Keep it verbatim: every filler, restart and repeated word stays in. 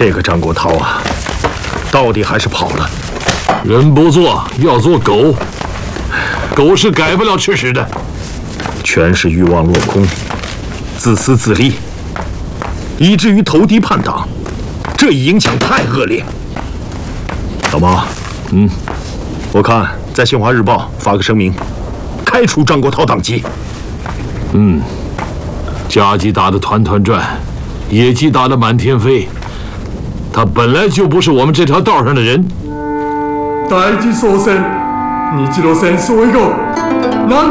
这个张国焘啊，到底还是跑了。 人不做，要做狗。狗是改不了吃屎的。 全是欲望落空，自私自利，以至于投敌叛党，这一影响太恶劣。老毛， 嗯， 我看在《新华日报》发个声明，开除张国焘党籍。 嗯，家绩打得团团转，业绩打得满天飞，他本来就不是我们这条道上的人。 大事総選、日露戦争以後。